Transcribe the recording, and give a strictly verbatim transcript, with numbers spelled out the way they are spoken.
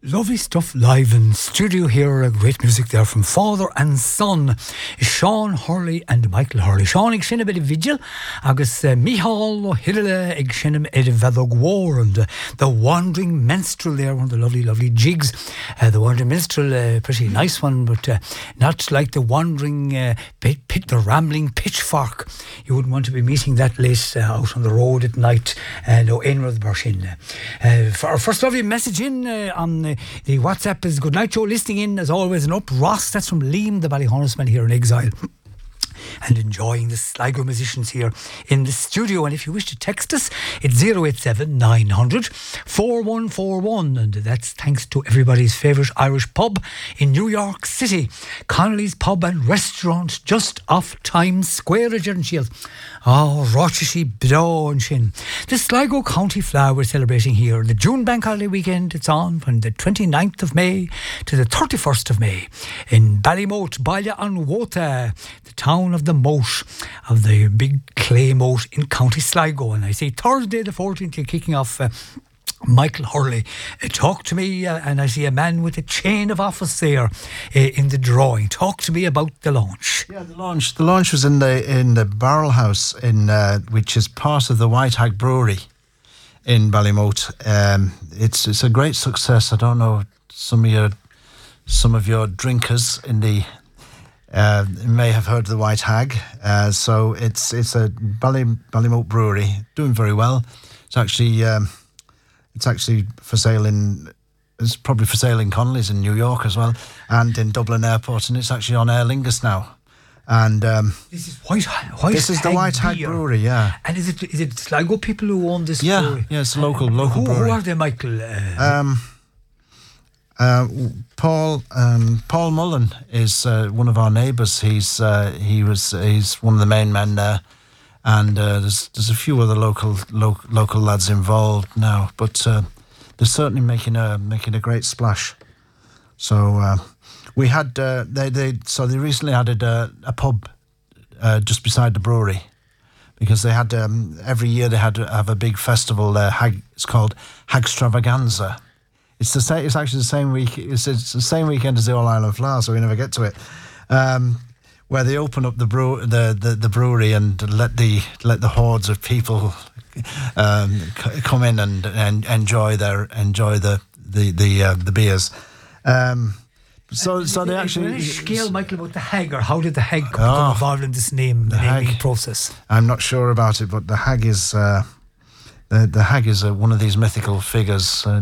Lovely stuff live in studio here. Great music there from father and son, Sean Hurley and Michael Hurley. Sean ag sinna bit of vigil, agus uh, Michal O'Hirle ag sinna ed Vedog War, and uh, the Wandering Minstrel there, one of the lovely, lovely jigs. Uh, the Wandering Minstrel, uh, pretty nice one, but uh, not like the Wandering uh, pit, pit, the Rambling Pitchfork. You wouldn't want to be meeting that late uh, out on the road at night. Uh, no, Einrad Bershin. Uh, for our first lovely message in uh, on uh, the WhatsApp is good night, Joe, listening in as always, and up Ross, that's from Liam, the Ballyhonusman here in exile, and enjoying the Sligo musicians here in the studio. And if you wish to text us, it's zero eight seven nine hundred four one four one, and that's thanks to everybody's favourite Irish pub in New York City, Connolly's Pub and Restaurant, just off Times Square. Oh, Rochester, Bdo and Shin. The Sligo County Flower we're celebrating here. The June Bank Holiday weekend, it's on from the twenty-ninth of May to the thirty-first of May in Ballymote, Baile an Wota, the town of the moat, of the big clay moat in County Sligo. And I say Thursday the fourteenth, you're kicking off uh, Michael Hurley. Uh, talk to me, uh, and I see a man with a chain of office there uh, in the drawing. Talk to me about the launch. Yeah, the launch. The launch was in the in the Barrel House, in uh, which is part of the White Hag Brewery in Ballymote. Um, it's it's a great success. I don't know, some of your some of your drinkers in the uh, may have heard of the White Hag. Uh, so it's it's a Bally, Ballymote brewery doing very well. It's actually. Um, It's actually for sale in, it's probably for sale in Connolly's in New York as well, and in Dublin Airport, and it's actually on Aer Lingus now. And um, this is White, White This is the White Hag Brewery, yeah. And is it is it Sligo people who own this yeah, brewery? Yeah, it's a local local who, brewery. Who are they, Michael? Uh, um, uh, Paul um, Paul Mullen is uh, one of our neighbours. He's uh, he was he's one of the main men there. And uh, there's there's a few other local lo- local lads involved now, but uh, they're certainly making a making a great splash. So uh, we had uh, they they so they recently added a, a pub uh, just beside the brewery, because they had um, every year they had to have a big festival there. Hag, it's called Hagstravaganza. It's the same. It's actually the same week. It's, it's the same weekend as the All Ireland Flower, so we never get to it. Um, where they open up the, brew, the, the the brewery and let the let the hordes of people um, c- come in and, and enjoy their enjoy the the the, uh, the beers. Um, so and so they actually scale, Michael, about the Hag, or how did the Hag come oh, involved in this name the naming Hag process? I'm not sure about it, but the Hag is uh, the the Hag is uh, one of these mythical figures. Uh,